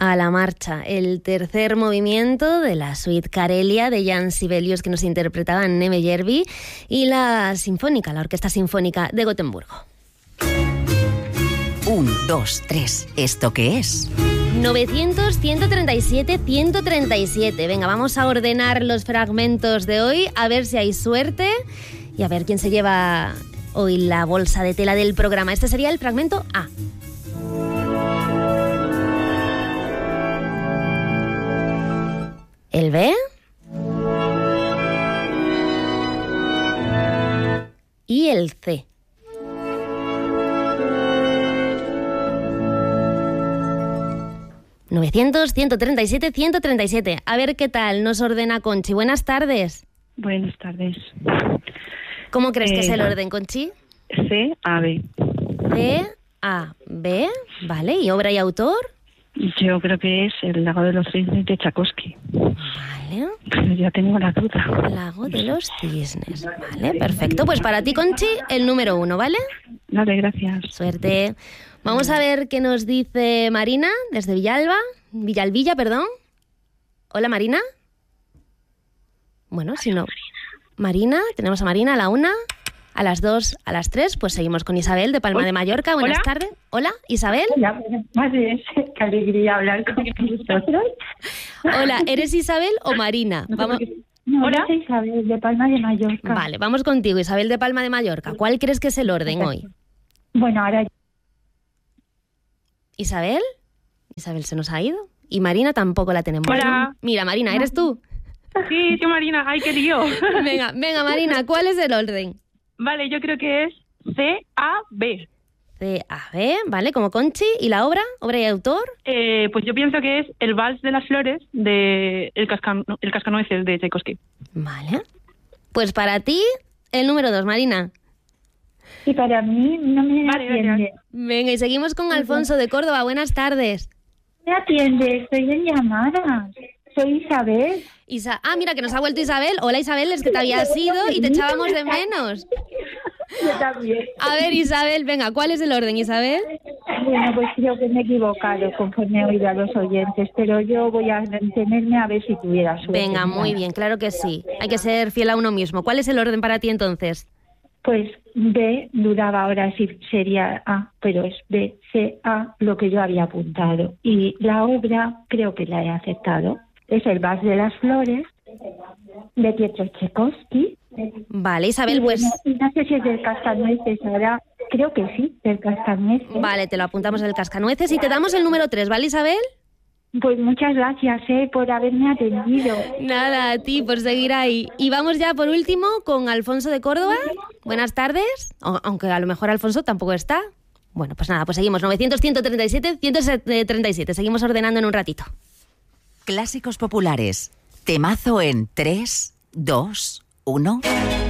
a la marcha, el tercer movimiento de la suite Karelia de Jan Sibelius que nos interpretaba Neme Järvi y la Sinfónica, la Orquesta Sinfónica de Gotemburgo. 1, 2, 3, ¿esto qué es? 900, 137, 137. Venga, vamos a ordenar los fragmentos de hoy, a ver si hay suerte y a ver quién se lleva hoy la bolsa de tela del programa. Este sería el fragmento A. ¿El B? Y el C. ...900, 137, 137. A ver qué tal nos ordena Conchi. Buenas tardes. Buenas tardes. ¿Cómo crees que es el orden, Conchi? C, A, B. C, A, B. Vale, ¿y obra y autor? Yo creo que es El lago de los cisnes de Tchaikovsky. Vale. Pero ya tengo la duda. El lago de los cisnes. Vale, perfecto. Pues para ti, Conchi, el número 1, ¿vale? Vale, gracias. Suerte. Vamos a ver qué nos dice Marina desde Villalbilla, perdón. Hola, Marina. Bueno, si no... Marina, tenemos a Marina a la 1, a las 2, a las 3, pues seguimos con Isabel de Palma de Mallorca. Buenas tardes. Hola, Isabel. Hola, buenas tardes. Qué alegría hablar con vosotros. Hola, ¿eres Isabel o Marina? Vamos... No, hola, soy Isabel de Palma de Mallorca. Vale, vamos contigo, Isabel de Palma de Mallorca. ¿Cuál crees que es el orden hoy? Bueno, ahora... ¿Isabel? Isabel se nos ha ido. Y Marina tampoco la tenemos. Hola. Mira, Marina, ¿eres tú? Sí, Marina. ¡Ay, qué lío! Venga, Marina, ¿cuál es el orden? Vale, yo creo que es C, A, B. C, A, B, vale, como Conchi. ¿Y la obra? ¿Obra y autor? Pues yo pienso que es El vals de las flores de El cascanueces de Tchaikovsky. Vale. Pues para ti, el número 2, Marina. Y para mí no me atiende. Venga, y seguimos con Alfonso de Córdoba. Buenas tardes. Me atiende, estoy en llamada. Soy Isabel. Mira, que nos ha vuelto Isabel. Hola, Isabel, es que te habías ido y te echábamos de menos. Yo también. A ver, Isabel, venga, ¿cuál es el orden, Isabel? Bueno, pues creo que me he equivocado conforme he oído a los oyentes, pero yo voy a mantenerme a ver si tuviera suerte. Venga, muy bien, claro que sí. Hay que ser fiel a uno mismo. ¿Cuál es el orden para ti entonces? Pues B, dudaba ahora si sería A, pero es B, C, A, lo que yo había apuntado. Y la obra creo que la he aceptado. Es El vals de las flores de Pietro Tchaikovsky. Vale, Isabel, y bueno, pues... no sé si es del Cascanueces ahora, creo que sí, del Cascanueces. Vale, te lo apuntamos del Cascanueces y te damos el número 3, ¿vale, Isabel? Pues muchas gracias por haberme atendido. Nada, a ti por seguir ahí. Y vamos ya por último con Alfonso de Córdoba. Buenas tardes, aunque a lo mejor Alfonso tampoco está. Bueno, pues nada, pues seguimos, 900, 137, 137, seguimos ordenando en un ratito. Clásicos populares. Temazo en 3, 2, 1...